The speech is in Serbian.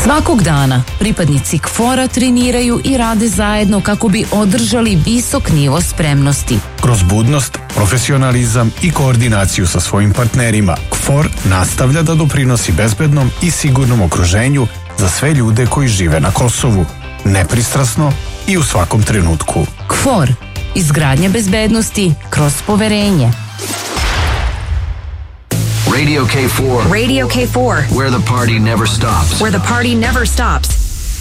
Svakog dana pripadnici KFOR-a treniraju i rade zajedno kako bi održali visok nivo spremnosti. Kroz budnost, profesionalizam i koordinaciju sa svojim partnerima, KFOR nastavlja da doprinosi bezbednom i sigurnom okruženju za sve ljude koji žive na Kosovu, nepristrasno i u svakom trenutku. KFOR, izgradnja bezbednosti kroz poverenje. Radio K4. Radio K4. Where the party never stops. Where the party never stops.